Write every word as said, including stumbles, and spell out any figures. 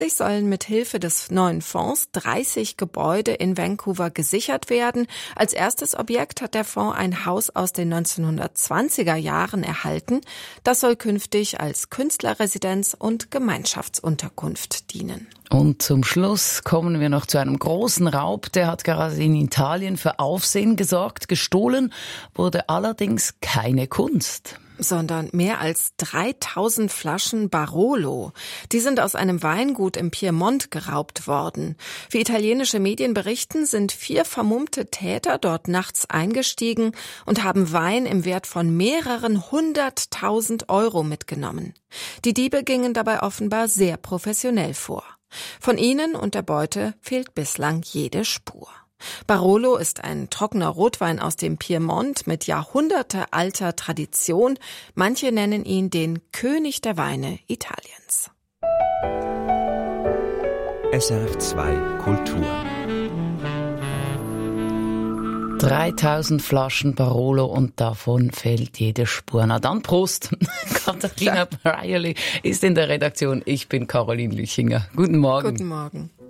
Es sollen mit Hilfe des neuen Fonds dreißig Gebäude in Vancouver gesichert werden. Als erstes Objekt hat der Fonds ein Haus aus den neunzehnhundertzwanziger Jahren erhalten. Das soll künftig als Künstlerresidenz und Gemeinschaftsunterkunft dienen. Und zum Schluss kommen wir noch zu einem großen Raub. Der hat gerade in Italien für Aufsehen gesorgt. Gestohlen wurde allerdings keine Kunst, sondern mehr als dreitausend Flaschen Barolo. Die sind aus einem Weingut im Piemont geraubt worden. Wie italienische Medien berichten, sind vier vermummte Täter dort nachts eingestiegen und haben Wein im Wert von mehreren hunderttausend Euro mitgenommen. Die Diebe gingen dabei offenbar sehr professionell vor. Von ihnen und der Beute fehlt bislang jede Spur. Barolo ist ein trockener Rotwein aus dem Piemont mit jahrhundertealter Tradition. Manche nennen ihn den König der Weine Italiens. S R F zwei Kultur. dreitausend Flaschen Barolo und davon fehlt jede Spur. Na dann Prost. Katharina Brierley ist in der Redaktion. Ich bin Caroline Lüchinger. Guten Morgen. Guten Morgen.